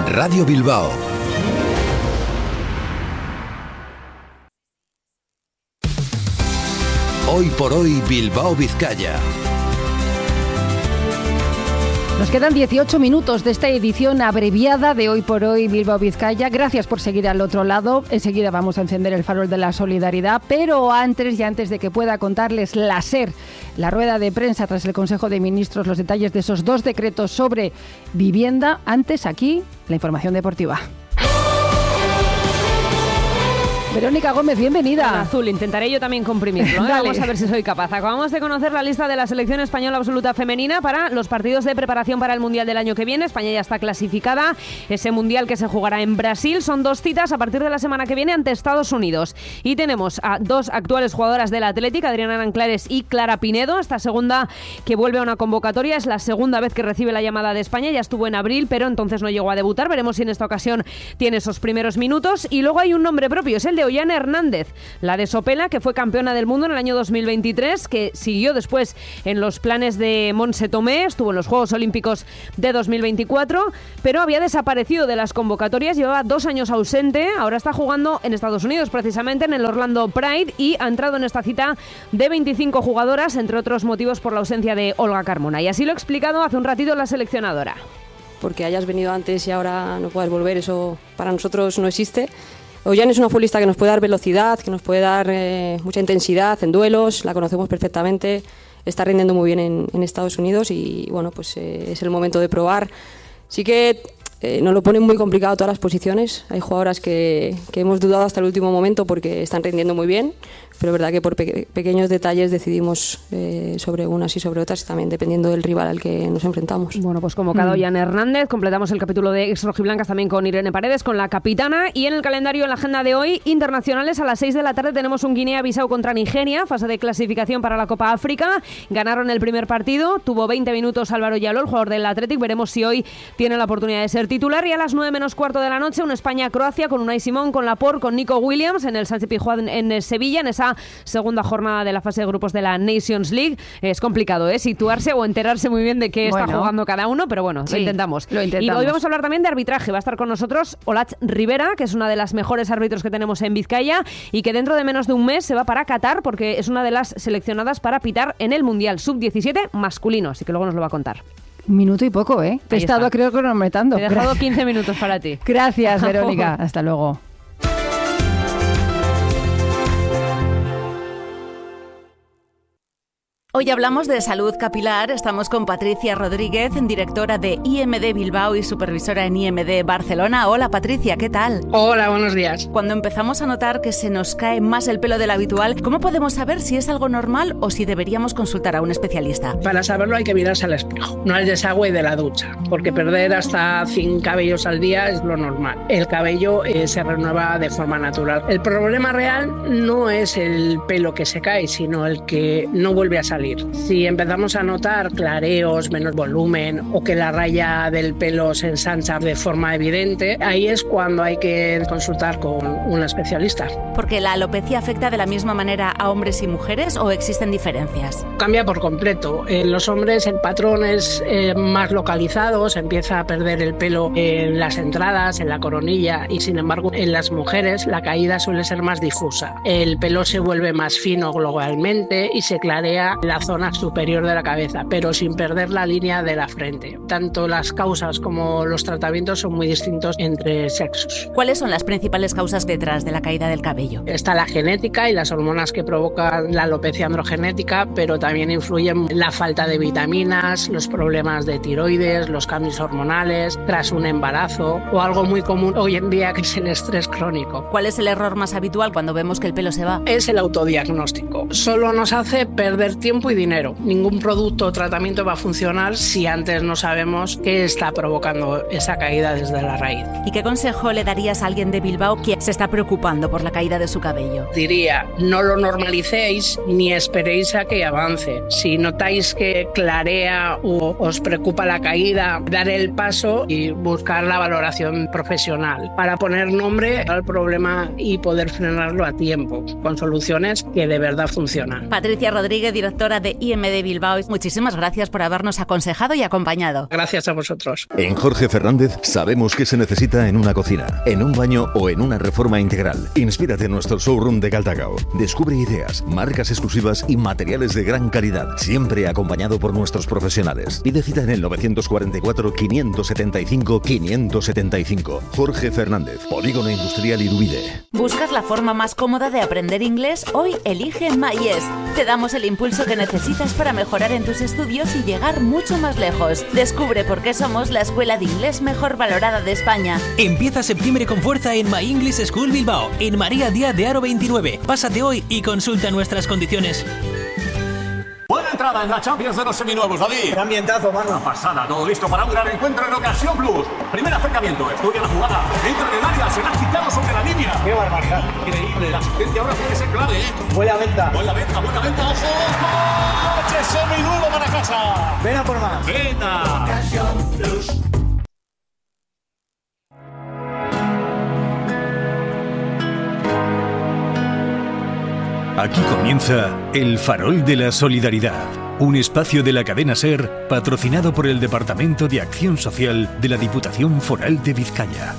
Radio Bilbao. Hoy por hoy Bilbao Vizcaya. Nos quedan 18 minutos de esta edición abreviada de Hoy por Hoy Bilbao Vizcaya. Gracias por seguir al otro lado. Enseguida vamos a encender el farol de la solidaridad, pero antes de que pueda contarles la SER, la rueda de prensa tras el Consejo de Ministros, los detalles de esos 2 decretos sobre vivienda, antes aquí la información deportiva. Verónica Gómez, bienvenida. Hola, Azul, intentaré yo también comprimirlo, ¿eh? Vamos a ver si soy capaz. Acabamos de conocer la lista de la selección española absoluta femenina para los partidos de preparación para el Mundial del año que viene. España ya está clasificada. Ese Mundial que se jugará en Brasil. Son 2 citas a partir de la semana que viene ante Estados Unidos. Y tenemos a 2 actuales jugadoras del Athletic, Adriana Anclares y Clara Pinedo. Esta segunda que vuelve a una convocatoria. Es la segunda vez que recibe la llamada de España. Ya estuvo en abril, pero entonces no llegó a debutar. Veremos si en esta ocasión tiene esos primeros minutos. Y luego hay un nombre propio, es el de Ollane Hernández, la de Sopela, que fue campeona del mundo en el año 2023, que siguió después en los planes de Montse Tomé, estuvo en los Juegos Olímpicos de 2024, pero había desaparecido de las convocatorias, llevaba 2 años ausente, ahora está jugando en Estados Unidos, precisamente en el Orlando Pride, y ha entrado en esta cita de 25 jugadoras, entre otros motivos por la ausencia de Olga Carmona. Y así lo ha explicado hace un ratito la seleccionadora. Porque hayas venido antes y ahora no puedas volver, eso para nosotros no existe. Ollane es una futbolista que nos puede dar velocidad, que nos puede dar mucha intensidad en duelos, la conocemos perfectamente, está rindiendo muy bien en Estados Unidos y bueno, pues es el momento de probar. Sí que nos lo ponen muy complicado todas las posiciones, hay jugadoras que hemos dudado hasta el último momento porque están rindiendo muy bien, pero es verdad que por pequeños detalles decidimos sobre unas y sobre otras, también dependiendo del rival al que nos enfrentamos. Bueno, pues convocado Ollane Hernández, completamos el capítulo de Ex Rojiblancas también con Irene Paredes, con la capitana, y en el calendario, en la agenda de hoy, internacionales, a las 6 de la tarde tenemos un Guinea-Bissau contra Nigeria, fase de clasificación para la Copa África. Ganaron el primer partido, tuvo 20 minutos Álvaro Yaló, el jugador del Athletic, veremos si hoy tiene la oportunidad de ser titular. Y a las 9 menos cuarto de la noche, un España-Croacia con Unai Simón, con Laporte, con Nico Williams en el Sánchez Pizjuán en Sevilla, en esa segunda jornada de la fase de grupos de la Nations League. Es complicado, situarse o enterarse muy bien de qué está jugando cada uno, pero bueno, sí, lo intentamos. Y hoy vamos a hablar también de arbitraje. Va a estar con nosotros Olatz Rivera, que es una de las mejores árbitros que tenemos en Vizcaya y que dentro de menos de un mes se va para Qatar porque es una de las seleccionadas para pitar en el Mundial Sub-17 masculino, así que luego nos lo va a contar. 1 minuto y poco, ¿eh? Te he estado, creo, cronometrando. Te he dejado 15 minutos para ti. Gracias, Verónica. Hasta luego. Hoy hablamos de salud capilar. Estamos con Patricia Rodríguez, directora de IMD Bilbao y supervisora en IMD Barcelona. Hola, Patricia, ¿qué tal? Hola, buenos días. Cuando empezamos a notar que se nos cae más el pelo del habitual, ¿cómo podemos saber si es algo normal o si deberíamos consultar a un especialista? Para saberlo hay que mirarse al espejo, no al desagüe de la ducha, porque perder hasta 100 cabellos al día es lo normal. El cabello se renueva de forma natural. El problema real no es el pelo que se cae, sino el que no vuelve a salir. Si empezamos a notar clareos, menos volumen o que la raya del pelo se ensancha de forma evidente, ahí es cuando hay que consultar con un especialista. ¿Porque la alopecia afecta de la misma manera a hombres y mujeres o existen diferencias? Cambia por completo. En los hombres el patrón es más localizado, se empieza a perder el pelo en las entradas, en la coronilla, y sin embargo en las mujeres la caída suele ser más difusa. El pelo se vuelve más fino globalmente y se clarea la zona superior de la cabeza, pero sin perder la línea de la frente. Tanto las causas como los tratamientos son muy distintos entre sexos. ¿Cuáles son las principales causas detrás de la caída del cabello? Está la genética y las hormonas que provocan la alopecia androgenética, pero también influyen la falta de vitaminas, los problemas de tiroides, los cambios hormonales tras un embarazo o algo muy común hoy en día que es el estrés crónico. ¿Cuál es el error más habitual cuando vemos que el pelo se va? Es el autodiagnóstico. Solo nos hace perder tiempo y dinero. Ningún producto o tratamiento va a funcionar si antes no sabemos qué está provocando esa caída desde la raíz. ¿Y qué consejo le darías a alguien de Bilbao que se está preocupando por la caída de su cabello? Diría, no lo normalicéis ni esperéis a que avance. Si notáis que clarea o os preocupa la caída, dar el paso y buscar la valoración profesional para poner nombre al problema y poder frenarlo a tiempo, con soluciones que de verdad funcionan. Patricia Rodríguez, directora directora de IMD Bilbao. Muchísimas gracias por habernos aconsejado y acompañado. Gracias a vosotros. En Jorge Fernández sabemos qué se necesita en una cocina, en un baño o en una reforma integral. Inspírate en nuestro showroom de Galdacao. Descubre ideas, marcas exclusivas y materiales de gran calidad, siempre acompañado por nuestros profesionales. Pide cita en el 944 575 575. Jorge Fernández, Polígono Industrial Irubide. ¿Buscas la forma más cómoda de aprender inglés? Hoy elige MyES. Te damos el impulso que necesitas para mejorar en tus estudios y llegar mucho más lejos. Descubre por qué somos la escuela de inglés mejor valorada de España. Empieza septiembre con fuerza en My English School Bilbao, en María Díaz de Haro 29. Pásate hoy y consulta nuestras condiciones. Buena entrada en la Champions de los seminuevos, David. Un ambientazo, mano. Una pasada, todo listo para un gran encuentro en Ocasión Plus. Primer acercamiento, estudia la jugada. Entra en el área, será quitado sobre la línea. ¡Qué barbaridad! Increíble, la asistencia ahora puede ser clave, Buena venta. Buena venta, ojo. ¡Coche seminuevo para casa! Ven a por más. ¡Venga! Ocasión Plus. Aquí comienza El Farol de la Solidaridad, un espacio de la cadena SER patrocinado por el Departamento de Acción Social de la Diputación Foral de Vizcaya.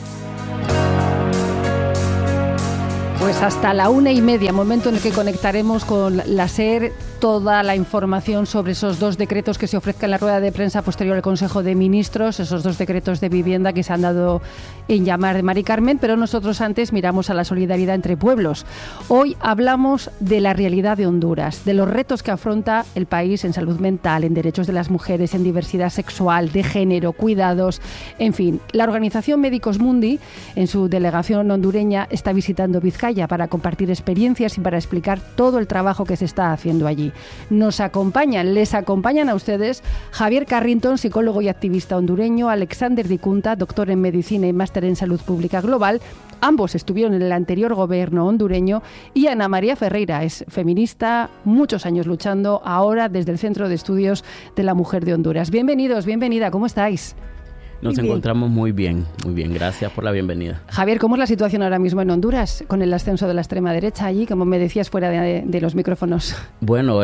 Pues hasta la 1:30, momento en el que conectaremos con la SER toda la información sobre esos 2 decretos que se ofrezcan en la rueda de prensa posterior al Consejo de Ministros, esos 2 decretos de vivienda que se han dado en llamar de Mari Carmen, pero nosotros antes miramos a la solidaridad entre pueblos. Hoy hablamos de la realidad de Honduras, de los retos que afronta el país en salud mental, en derechos de las mujeres, en diversidad sexual, de género, cuidados, en fin. La organización Médicos Mundi, en su delegación hondureña, está visitando Vizcaya para compartir experiencias y para explicar todo el trabajo que se está haciendo allí. Les acompañan a ustedes Javier Carrington, psicólogo y activista hondureño, Alexander Dicunta, doctor en medicina y máster en salud pública global. Ambos estuvieron en el anterior gobierno hondureño, y Ana María Ferreira es feminista, muchos años luchando, ahora desde el Centro de Estudios de la Mujer de Honduras. Bienvenidos, bienvenida, ¿cómo estáis? Nos encontramos muy bien, gracias por la bienvenida. Javier, ¿cómo es la situación ahora mismo en Honduras con el ascenso de la extrema derecha allí, como me decías fuera de los micrófonos? Bueno,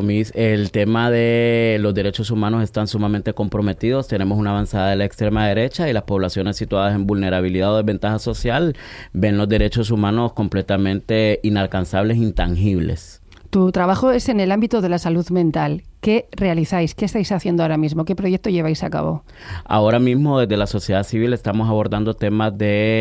el tema de los derechos humanos están sumamente comprometidos. Tenemos una avanzada de la extrema derecha y las poblaciones situadas en vulnerabilidad o desventaja social ven los derechos humanos completamente inalcanzables, intangibles. Tu trabajo es en el ámbito de la salud mental. ¿Qué realizáis? ¿Qué estáis haciendo ahora mismo? ¿Qué proyecto lleváis a cabo? Ahora mismo, desde la sociedad civil, estamos abordando temas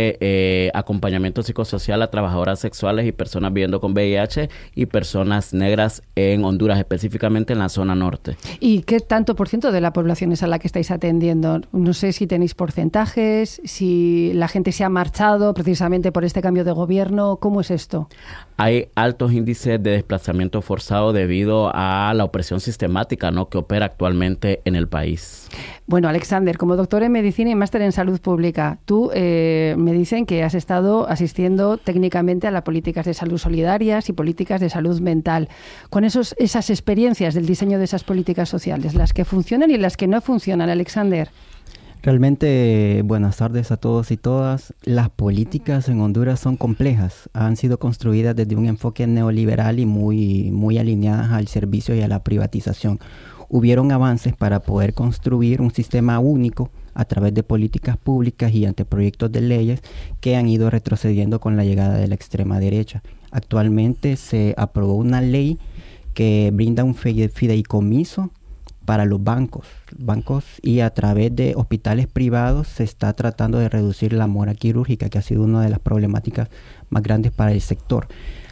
de acompañamiento psicosocial a trabajadoras sexuales y personas viviendo con VIH y personas negras en Honduras, específicamente en la zona norte. ¿Y qué tanto por ciento de la población es a la que estáis atendiendo? No sé si tenéis porcentajes, si la gente se ha marchado precisamente por este cambio de gobierno. ¿Cómo es esto? Hay altos índices de desplazamiento forzado debido a la opresión sistemática, ¿no?, que opera actualmente en el país. Bueno, Alexander, como doctor en medicina y máster en salud pública, tú me dicen que has estado asistiendo técnicamente a las políticas de salud solidarias y políticas de salud mental. Con esas experiencias del diseño de esas políticas sociales, las que funcionan y las que no funcionan, Alexander. Realmente, buenas tardes a todos y todas. Las políticas en Honduras son complejas. Han sido construidas desde un enfoque neoliberal y muy alineadas al servicio y a la privatización. Hubieron avances para poder construir un sistema único a través de políticas públicas y anteproyectos de leyes que han ido retrocediendo con la llegada de la extrema derecha. Actualmente se aprobó una ley que brinda un fideicomiso para los bancos y a través de hospitales privados se está tratando de reducir la mora quirúrgica, que ha sido una de las problemáticas más grandes para el sector,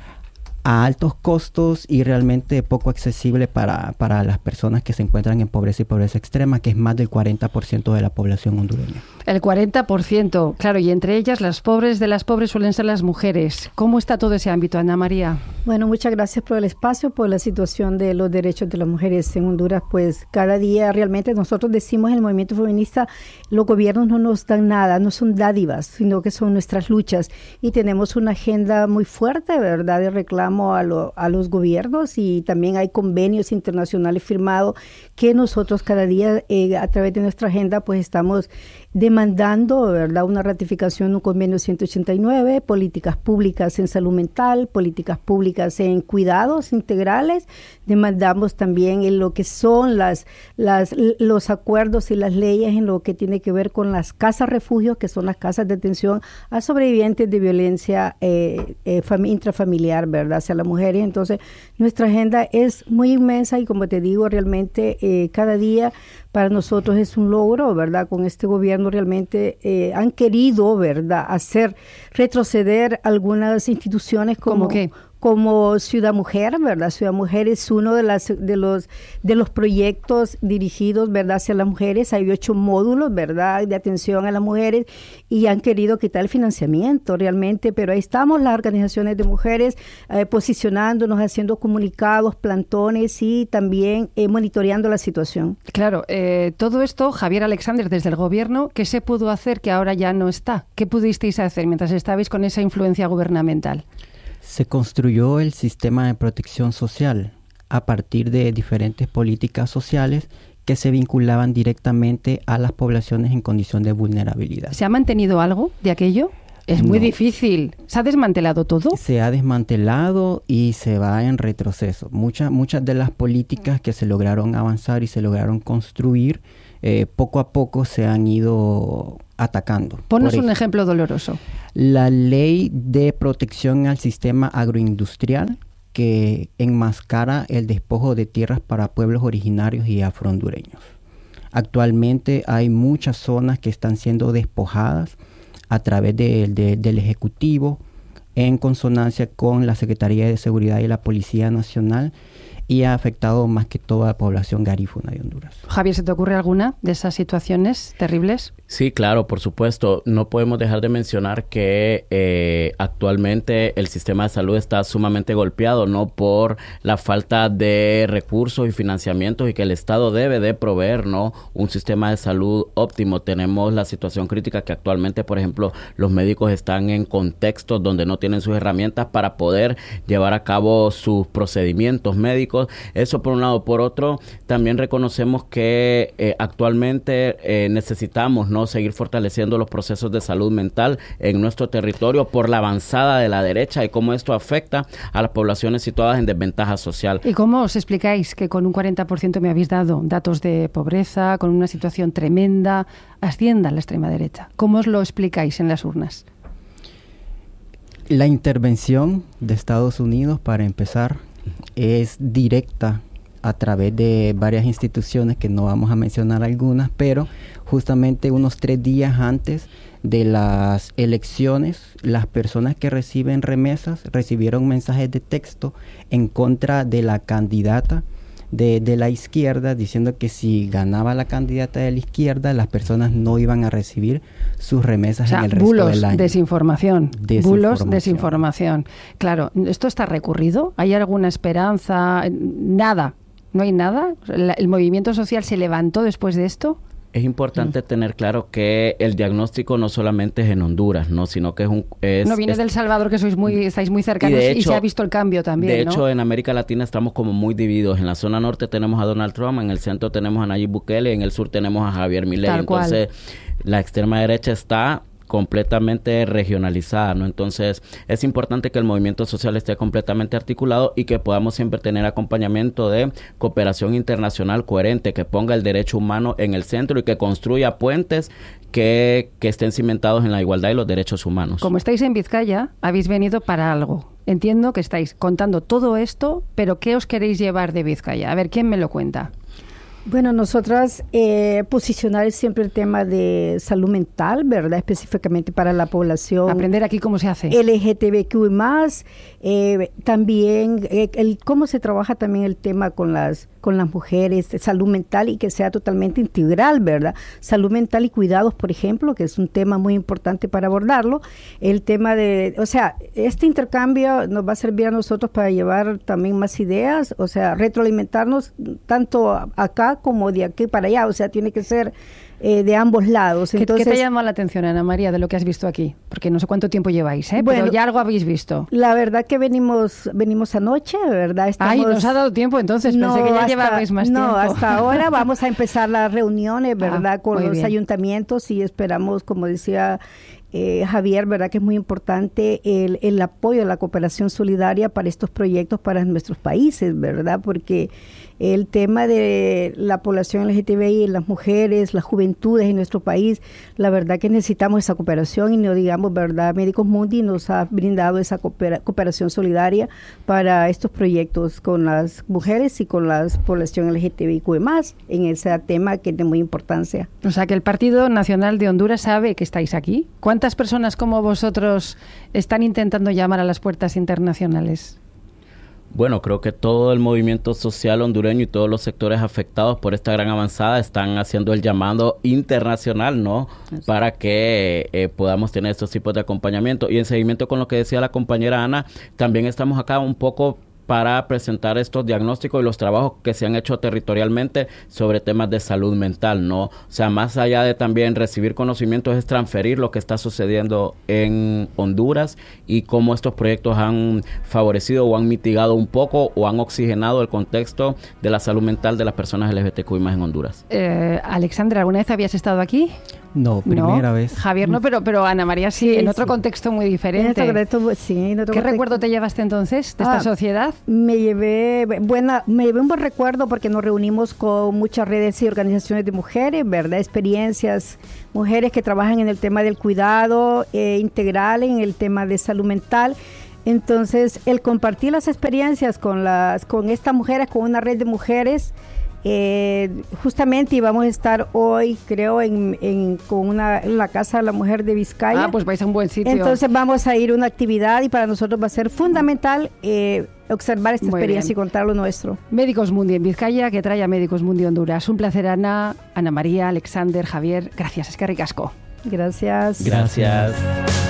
a altos costos y realmente poco accesible para las personas que se encuentran en pobreza y pobreza extrema, que es más del 40% de la población hondureña. El 40%, claro, y entre ellas las pobres de las pobres suelen ser las mujeres. ¿Cómo está todo ese ámbito, Ana María? Bueno, muchas gracias por el espacio, por la situación de los derechos de las mujeres en Honduras. Pues cada día realmente nosotros decimos en el movimiento feminista, los gobiernos no nos dan nada, no son dádivas, sino que son nuestras luchas. Y tenemos una agenda muy fuerte, ¿verdad?, de reclamo a los gobiernos, y también hay convenios internacionales firmados que nosotros cada día a través de nuestra agenda pues estamos demandando demandando, ¿verdad?, una ratificación de un convenio 189, políticas públicas en salud mental, políticas públicas en cuidados integrales. Demandamos también en lo que son los acuerdos y las leyes en lo que tiene que ver con las casas refugios, que son las casas de atención a sobrevivientes de violencia intrafamiliar, ¿verdad?, hacia las mujeres. Entonces, nuestra agenda es muy inmensa y, como te digo, realmente cada día para nosotros es un logro, ¿verdad? Con este gobierno realmente han querido, ¿verdad?, hacer retroceder algunas instituciones como Ciudad Mujer, ¿verdad? Ciudad Mujer es uno de los proyectos dirigidos, ¿verdad?, hacia las mujeres. Hay 8 módulos, ¿verdad?, de atención a las mujeres, y han querido quitar el financiamiento realmente, pero ahí estamos las organizaciones de mujeres posicionándonos, haciendo comunicados, plantones y también monitoreando la situación. Claro, todo esto, Javier Alexander, desde el gobierno, ¿qué se pudo hacer que ahora ya no está? ¿Qué pudisteis hacer mientras estabais con esa influencia gubernamental? Se construyó el sistema de protección social a partir de diferentes políticas sociales que se vinculaban directamente a las poblaciones en condición de vulnerabilidad. ¿Se ha mantenido algo de aquello? Es muy difícil. ¿Se ha desmantelado todo? Se ha desmantelado y se va en retroceso. Muchas de las políticas que se lograron avanzar y se lograron construir, poco a poco se han ido atacando. Ponnos un ejemplo doloroso. La ley de protección al sistema agroindustrial, que enmascara el despojo de tierras para pueblos originarios y afrohondureños. Actualmente hay muchas zonas que están siendo despojadas a través del Ejecutivo, en consonancia con la Secretaría de Seguridad y la Policía Nacional, y ha afectado más que todo a la población garífuna de Honduras. Javier, ¿se te ocurre alguna de esas situaciones terribles? Sí, claro, por supuesto. No podemos dejar de mencionar que actualmente el sistema de salud está sumamente golpeado, ¿no?, por la falta de recursos y financiamientos, y que el Estado debe de proveer, ¿no?, un sistema de salud óptimo. Tenemos la situación crítica que actualmente, por ejemplo, los médicos están en contextos donde no tienen sus herramientas para poder llevar a cabo sus procedimientos médicos. Eso por un lado. Por otro, también reconocemos que actualmente necesitamos, ¿no?, seguir fortaleciendo los procesos de salud mental en nuestro territorio por la avanzada de la derecha y cómo esto afecta a las poblaciones situadas en desventaja social. ¿Y cómo os explicáis que con un 40% me habéis dado datos de pobreza, con una situación tremenda, ascienda la extrema derecha? ¿Cómo os lo explicáis en las urnas? La intervención de Estados Unidos, para empezar, es directa a través de varias instituciones que no vamos a mencionar algunas, pero justamente unos 3 días antes de las elecciones, las personas que reciben remesas recibieron mensajes de texto en contra de la candidata de la izquierda, diciendo que si ganaba la candidata de la izquierda, las personas no iban a recibir sus remesas en el resto del año. Desinformación. Bulos, desinformación. Claro, ¿esto está recurrido? ¿Hay alguna esperanza? Nada. ¿No hay nada? ¿El movimiento social se levantó después de esto? Es importante tener claro que el diagnóstico no solamente es en Honduras, ¿no?, sino que no viene del Salvador, que estáis muy cercanos, y se ha visto el cambio también, de ¿no? hecho, en América Latina estamos como muy divididos. En la zona norte tenemos a Donald Trump, en el centro tenemos a Nayib Bukele, y en el sur tenemos a Javier Milei. Entonces, la extrema derecha está completamente regionalizada, ¿no? Entonces, es importante que el movimiento social esté completamente articulado y que podamos siempre tener acompañamiento de cooperación internacional coherente, que ponga el derecho humano en el centro y que construya puentes que estén cimentados en la igualdad y los derechos humanos. Como estáis en Vizcaya, habéis venido para algo. Entiendo que estáis contando todo esto, pero ¿qué os queréis llevar de Vizcaya? A ver, ¿quién me lo cuenta? Bueno, nosotras posicionar siempre el tema de salud mental, ¿verdad? Específicamente para la población. Aprender aquí cómo se hace. LGTBQ+, también cómo se trabaja también el tema con las mujeres, salud mental, y que sea totalmente integral, ¿verdad? Salud mental y cuidados, por ejemplo, que es un tema muy importante para abordarlo. El tema este intercambio nos va a servir a nosotros para llevar también más ideas, retroalimentarnos tanto acá como de aquí para allá, tiene que ser de ambos lados. Entonces, ¿Qué te llama la atención, Ana María, de lo que has visto aquí? Porque no sé cuánto tiempo lleváis, bueno, pero ya algo habéis visto. La verdad que venimos anoche, ¿verdad? Ay, nos ha dado tiempo entonces, pensé que ya llevabais más tiempo. No, hasta ahora vamos a empezar las reuniones, ¿verdad? Con los ayuntamientos y esperamos, como decía Javier, ¿verdad? Que es muy importante el apoyo de la cooperación solidaria para estos proyectos para nuestros países, ¿verdad? Porque el tema de la población LGTBI, las mujeres, las juventudes en nuestro país, la verdad que necesitamos esa cooperación y no digamos, ¿verdad? Médicos Mundi nos ha brindado esa cooperación solidaria para estos proyectos con las mujeres y con la población LGTBIQ+, en ese tema que es de muy importancia. O sea que el Partido Nacional de Honduras sabe que estáis aquí. ¿Cuántas personas como vosotros están intentando llamar a las puertas internacionales? Bueno, creo que todo el movimiento social hondureño y todos los sectores afectados por esta gran avanzada están haciendo el llamado internacional, ¿no? Para que podamos tener estos tipos de acompañamiento. Y en seguimiento con lo que decía la compañera Ana, también estamos acá un poco para presentar estos diagnósticos y los trabajos que se han hecho territorialmente sobre temas de salud mental, ¿no? O sea, más allá de también recibir conocimientos, es transferir lo que está sucediendo en Honduras y cómo estos proyectos han favorecido o han mitigado un poco o han oxigenado el contexto de la salud mental de las personas LGBTQI+ en Honduras. Alexandra, ¿alguna vez habías estado aquí? No, primera vez. Javier no, pero Ana María sí, en otro contexto muy diferente. ¿Qué recuerdo te llevaste entonces de esta sociedad? Me llevé un buen recuerdo porque nos reunimos con muchas redes y organizaciones de mujeres, ¿verdad? Experiencias, mujeres que trabajan en el tema del cuidado integral, en el tema de salud mental. Entonces, el compartir las experiencias con estas mujeres, con una red de mujeres, justamente íbamos a estar hoy, creo, en la Casa de la Mujer de Vizcaya. Ah, pues vais a un buen sitio. Entonces vamos a ir a una actividad y para nosotros va a ser fundamental observar esta experiencia y contar lo nuestro. Médicos Mundi en Vizcaya, que trae a Médicos Mundi Honduras. Un placer, Ana María, Alexander, Javier. Gracias, es que ricasco. Gracias. Gracias.